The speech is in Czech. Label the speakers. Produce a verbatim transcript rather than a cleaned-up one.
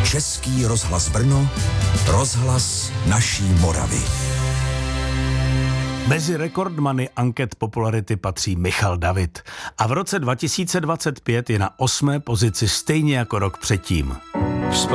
Speaker 1: Český rozhlas Brno, rozhlas naší Moravy.
Speaker 2: Mezi rekordmany anket popularity patří Michal David a v roce dva tisíce dvacet pět je na osmé pozici stejně jako rok předtím.